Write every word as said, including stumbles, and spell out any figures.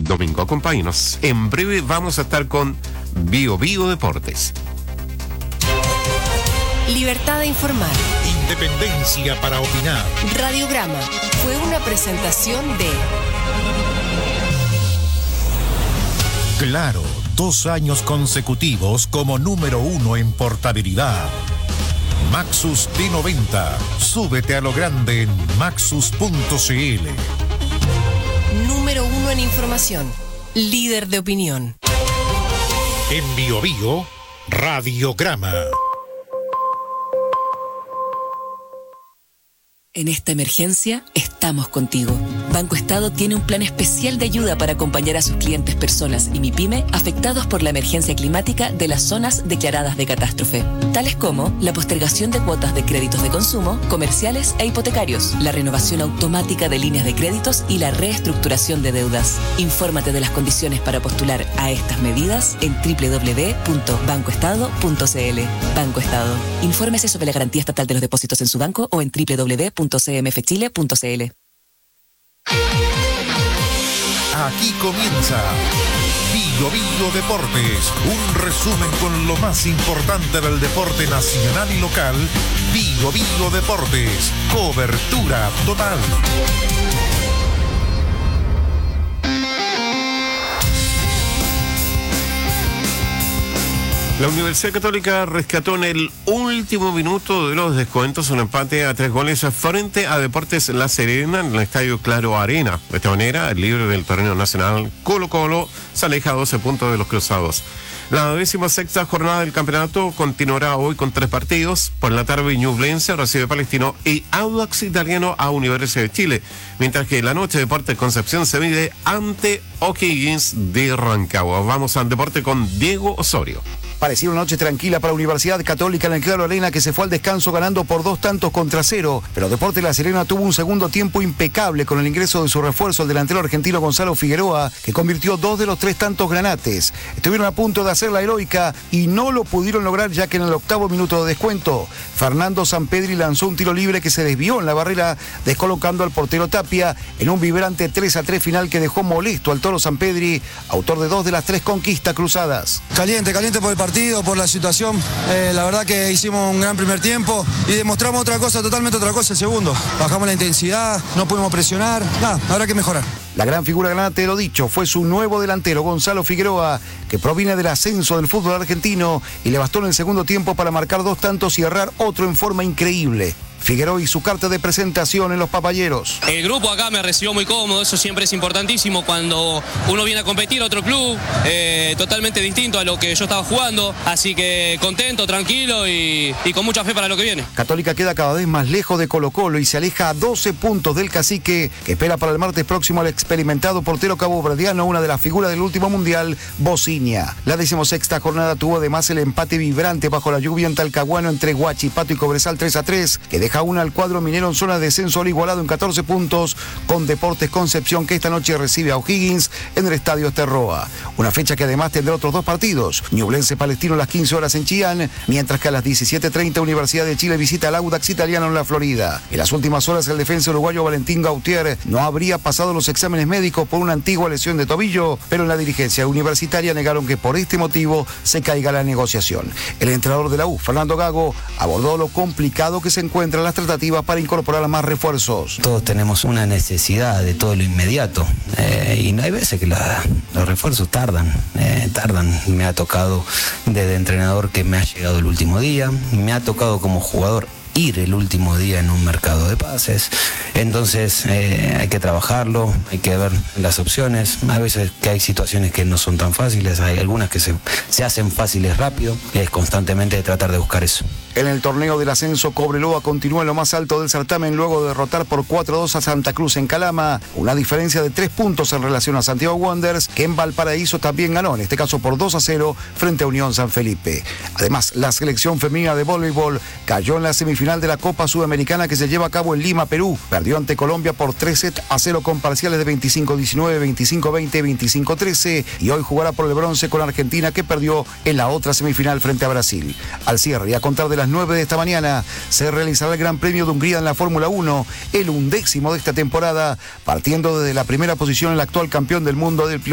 domingo. Acompáñenos. En breve vamos a estar con Bio Bio Deportes. Libertad de informar. Independencia para opinar. Radiograma fue una presentación de... Claro, dos años consecutivos como número uno en portabilidad. Maxus T noventa. Súbete a lo grande en maxus punto c l. Número uno en información. Líder de opinión. En Bio Bio, Radiograma. En esta emergencia, estamos contigo. Banco Estado tiene un plan especial de ayuda para acompañar a sus clientes personas y MIPYME afectados por la emergencia climática de las zonas declaradas de catástrofe, tales como la postergación de cuotas de créditos de consumo, comerciales e hipotecarios, la renovación automática de líneas de créditos y la reestructuración de deudas. Infórmate de las condiciones para postular a estas medidas en doble u doble u doble u punto banco estado punto c l. Banco Estado. Infórmese sobre la garantía estatal de los depósitos en su banco o en doble u doble u doble u punto c m f chile punto c l. Aquí comienza Bio Bio Deportes, un resumen con lo más importante del deporte nacional y local. Bio Bio Deportes, cobertura total. La Universidad Católica rescató en el último minuto de los descuentos un empate a tres goles frente a Deportes La Serena en el Estadio Claro Arena. De esta manera, el líder del torneo nacional, Colo Colo, se aleja a doce puntos de los cruzados. La decimosexta jornada del campeonato continuará hoy con tres partidos. Por la tarde, Ñublense recibe Palestino y Audax Italiano a Universidad de Chile. Mientras que la noche, Deportes Concepción se mide ante O'Higgins de Rancagua. Vamos al deporte con Diego Osorio. Parecía una noche tranquila para Universidad Católica en el Claro Arena, que se fue al descanso ganando por dos tantos contra cero, pero Deportes La Serena tuvo un segundo tiempo impecable con el ingreso de su refuerzo, el delantero argentino Gonzalo Figueroa, que convirtió dos de los tres tantos granates. Estuvieron a punto de hacer la heroica y no lo pudieron lograr, ya que en el octavo minuto de descuento, Fernando Sampedri lanzó un tiro libre que se desvió en la barrera, descolocando al portero Tapia en un vibrante tres a tres final que dejó molesto al Toro Sampedri, autor de dos de las tres conquistas cruzadas. Caliente, caliente por el partido. Por la situación, eh, la verdad que hicimos un gran primer tiempo y demostramos otra cosa, totalmente otra cosa el segundo. Bajamos la intensidad, no pudimos presionar, nada, habrá que mejorar. La gran figura granate, lo dicho, fue su nuevo delantero, Gonzalo Figueroa, que proviene del ascenso del fútbol argentino y le bastó en el segundo tiempo para marcar dos tantos y errar otro en forma increíble. Figueroa y su carta de presentación en los Papayeros. El grupo acá me recibió muy cómodo, eso siempre es importantísimo cuando uno viene a competir a otro club, eh, totalmente distinto a lo que yo estaba jugando, así que contento, tranquilo y, y con mucha fe para lo que viene. Católica queda cada vez más lejos de Colo Colo y se aleja a doce puntos del Cacique, que espera para el martes próximo al experimentado portero caboverdiano, una de las figuras del último mundial, Bociña. La decimosexta jornada tuvo además el empate vibrante bajo la lluvia en Talcahuano entre Huachipato y Cobresal tres a tres, que deja una al cuadro minero en zona de descenso al igualado en catorce puntos, con Deportes Concepción, que esta noche recibe a O'Higgins en el Estadio Esterroa. Una fecha que además tendrá otros dos partidos. Ñublense Palestino a las quince horas en Chillán, mientras que a las diecisiete treinta Universidad de Chile visita al Audax Italiano en la Florida. En las últimas horas el defensa uruguayo Valentín Gautier no habría pasado los exámenes médicos por una antigua lesión de tobillo, pero en la dirigencia universitaria negaron que por este motivo se caiga la negociación. El entrenador de la U, Fernando Gago, abordó lo complicado que se encuentran las tratativas para incorporar a más refuerzos. Todos tenemos una necesidad de todo lo inmediato eh, y no hay veces que la, los refuerzos tardan, eh, tardan. Me ha tocado desde entrenador que me ha llegado el último día, me ha tocado como jugador ir el último día en un mercado de pases. Entonces eh, hay que trabajarlo, hay que ver las opciones. A veces que hay situaciones que no son tan fáciles, hay algunas que se, se hacen fáciles rápido, es constantemente tratar de buscar eso. En el torneo del ascenso, Cobreloa continúa en lo más alto del certamen luego de derrotar por cuatro a dos a Santa Cruz en Calama, una diferencia de tres puntos en relación a Santiago Wanderers, que en Valparaíso también ganó, en este caso por dos a cero frente a Unión San Felipe. Además, la selección femenina de voleibol cayó en la semifinal de la Copa Sudamericana que se lleva a cabo en Lima, Perú. Perdió ante Colombia por tres sets a cero con parciales de veinticinco diecinueve, veinticinco veinte, veinticinco trece y hoy jugará por el bronce con Argentina, que perdió en la otra semifinal frente a Brasil. Al cierre y a contar de las nueve de esta mañana se realizará el Gran Premio de Hungría en la Fórmula uno, el undécimo de esta temporada, partiendo desde la primera posición el actual campeón del mundo del piloto